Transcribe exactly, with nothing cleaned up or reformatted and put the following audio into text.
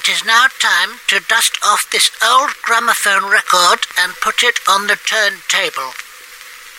It is now time to dust off this old gramophone record and put it on the turntable.